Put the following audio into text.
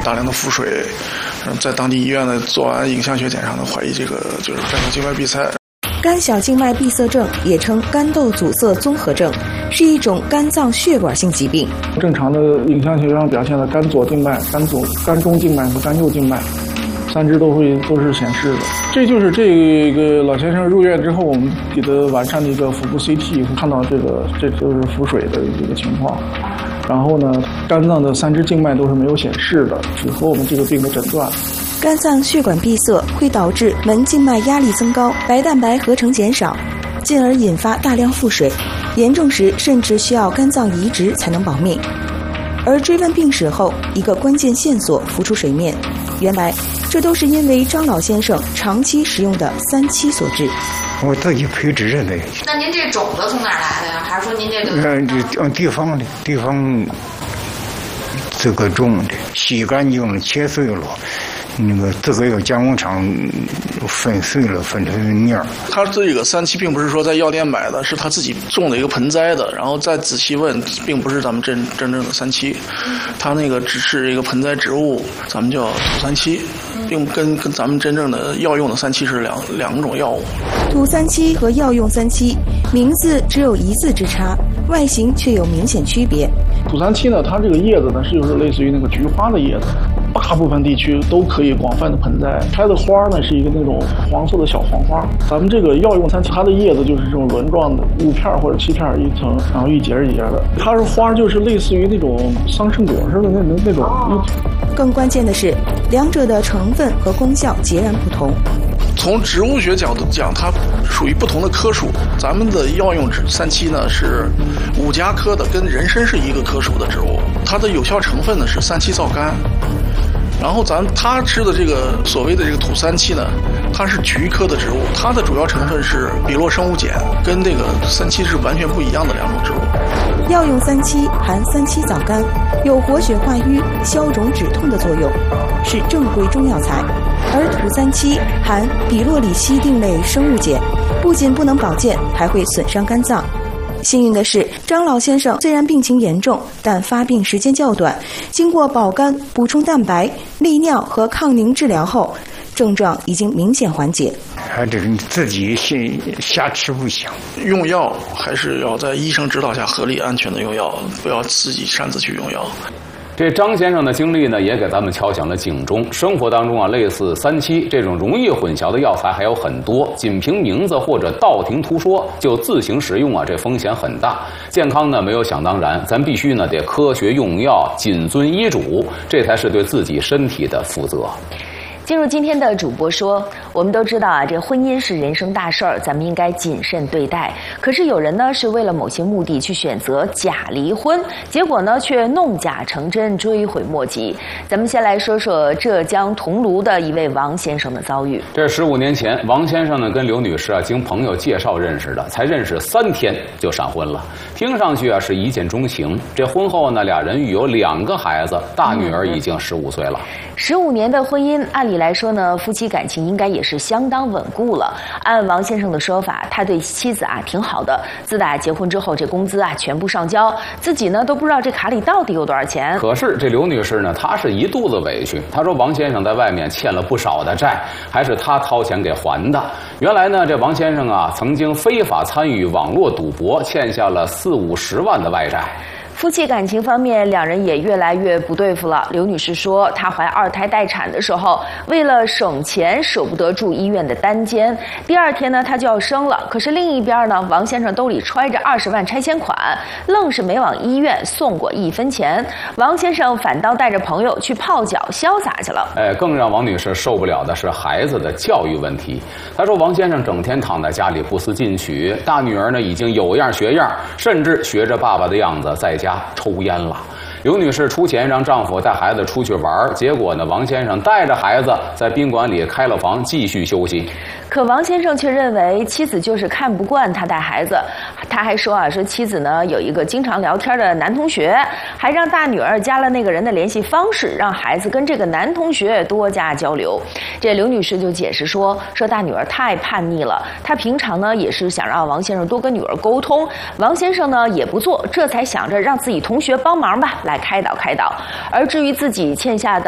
大量的腹水，在当地医院呢做完影像学检查呢，怀疑这个就是肝小静脉闭塞。 肝小静脉闭塞症也称肝窦阻塞综合症，是一种肝脏血管性疾病。 正常的影像学上表现了肝左静脉、肝中静脉和肝右静脉，3支都是显示的。这就是这个老先生入院之后，我们给他完善的一个腹部 CT， 看到这就是腹水的一个情况。然后呢，肝脏的3支静脉都是没有显示的，符合我们这个病的诊断。 肝脏血管闭塞会导致门静脉压力增高，白蛋白合成减少，进而引发大量腹水，严重时甚至需要肝脏移植才能保命。而追问病史后，一个关键线索浮出水面，原来这都是因为张老先生长期食用的3七所致。 我自己培植的。 那您这种子从哪儿来的呀？还是说您这个？ 地方这个种的，洗干净了，切碎了。那个这个要加工厂粉碎了，粉成泥儿。 他这个3七并不是说在药店买的，是他自己种的一个盆栽的，然后再仔细问，并不是咱们真正的3七，他那个只是一个盆栽植物，咱们叫土3七，并跟咱们真正的药用的3七是两种药物。 土3七和药用3七名字只有1字之差，外形却有明显区别。 土3七呢，它这个叶子呢就是类似于那个菊花的叶子，大部分地区都可以广泛的盆栽，开的花呢是一个那种黄色的小黄花。咱们这个药用3七，它的叶子就是这种轮状的，5片或者7片一层，然后一节一节的。它是花就是类似于那种桑葚果似的那种。 更关键的是，两者的成分和功效截然不同。 从植物学角度讲，它属于不同的科属。咱们的药用3七呢是五加科的，跟人参是一个科属的植物，它的有效成分呢是3七皂苷。然后他吃的这个所谓的这个土3七呢，它是菊科的植物，它的主要成分是比洛生物碱，跟这个3七是完全不一样的2种植物。 药用3七含3七皂苷，有活血化瘀、消肿止痛的作用，是正规中药材。而土3七含比洛里烯定类生物碱，不仅不能保健，还会损伤肝脏。幸运的是，张老先生虽然病情严重，但发病时间较短，经过保肝、补充蛋白、利尿和抗凝治疗后，症状已经明显缓解。 还得你自己瞎吃不行， 用药还是要在医生指导下合理安全的用药，不要自己擅自去用药。 这张先生的经历呢，也给咱们敲响了警钟。生活当中啊，类似3七这种容易混淆的药材还有很多，仅凭名字或者道听途说就自行食用啊，这风险很大。健康呢没有想当然，咱必须呢得科学用药，谨遵医嘱，这才是对自己身体的负责。 进入今天的主播说，我们都知道啊，这婚姻是人生大事儿，咱们应该谨慎对待。可是有人呢是为了某些目的去选择假离婚，结果呢却弄假成真，追悔莫及。咱们先来说说浙江桐庐的一位王先生的遭遇。 这15年前，王先生呢跟刘女士啊经朋友介绍认识的，才认识3天就闪婚了。听上去啊是一见钟情。这婚后呢，俩人育有2个孩子，大女儿已经15岁了。 15年的婚姻，按理来说呢，夫妻感情应该也是相当稳固了。按王先生的说法，他对妻子啊挺好的，自打结婚之后，这工资啊全部上交，自己呢都不知道这卡里到底有多少钱。 可是这刘女士呢，她是一肚子委屈。她说王先生在外面欠了不少的债，还是她掏钱给还的。原来呢，这王先生啊曾经非法参与网络赌博，欠下了40-50万的外债。 夫妻感情方面，两人也越来越不对付了。刘女士说，她怀2胎待产的时候，为了省钱，舍不得住医院的单间。第2天呢，她就要生了。可是另一边呢，王先生兜里揣着20万拆迁款，愣是没往医院送过1分钱。王先生反倒带着朋友去泡脚潇洒去了。 更让王女士受不了的是孩子的教育问题。她说，王先生整天躺在家里不思进取，大女儿呢已经有样学样，甚至学着爸爸的样子在家抽烟了。刘女士出钱让丈夫带孩子出去玩，结果呢，王先生带着孩子在宾馆里开了房继续休息。 可王先生却认为妻子就是看不惯他带孩子，他还说说妻子呢有一个经常聊天的男同学，还让大女儿加了那个人的联系方式，让孩子跟这个男同学多加交流。这刘女士就解释说大女儿太叛逆了，她平常呢也是想让王先生多跟女儿沟通，王先生呢也不做，这才想着让自己同学帮忙吧，来开导开导。而至于自己欠下的